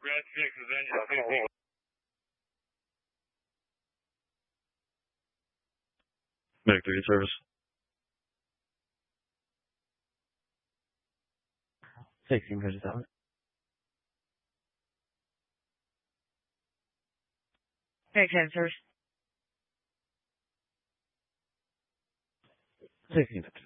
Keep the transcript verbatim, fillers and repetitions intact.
Ground six is engine. Medic three service. sixteen versus seven. Medic ten service. sixteen fifty.